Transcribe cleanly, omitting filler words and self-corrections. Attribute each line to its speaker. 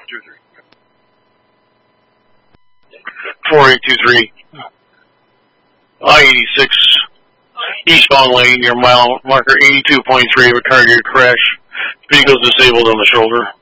Speaker 1: 4823. I-86, eastbound lane, near mile marker 82.3 of a targeted crash. Vehicle's disabled on the shoulder.